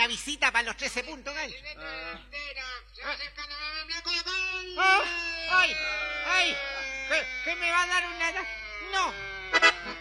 visita para los 13 puntos, gallo. ¡Ay! ¡Ay! ¿Qué me va a dar una...? No.